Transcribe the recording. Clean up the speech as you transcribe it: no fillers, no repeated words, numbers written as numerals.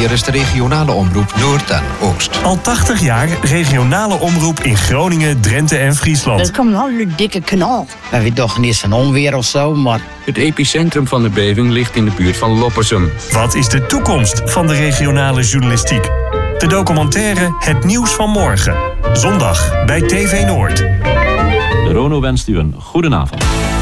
hier is de regionale omroep Noord en Oost. Al 80 jaar regionale omroep in Groningen, Drenthe en Friesland. Dat komt een hele dikke knal. We hebben toch niet een onweer of zo, maar... Het epicentrum van de beving ligt in de buurt van Loppersum. Wat is de toekomst van de regionale journalistiek? De documentaire Het Nieuws van Morgen. Zondag bij TV Noord. De Rono wenst u een goede avond.